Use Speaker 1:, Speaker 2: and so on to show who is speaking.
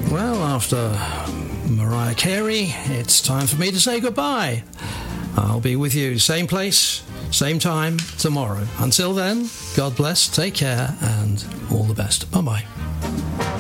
Speaker 1: Well, after Mariah Carey, it's time for me to say goodbye. I'll be with you same place, same time tomorrow. Until then, God bless, take care, and all the best. Bye-bye.